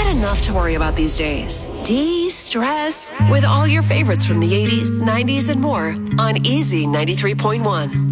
got enough to worry about these days. De-stress with all your favorites from the 80s, 90s, and more on Easy 93.1.